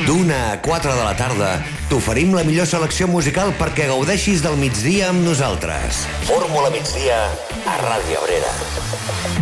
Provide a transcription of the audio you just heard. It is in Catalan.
D'una a 4 de la tarda t'oferim la millor selecció musical perquè gaudeixis del migdia amb nosaltres. Fórmula Migdia a Ràdio Abrera.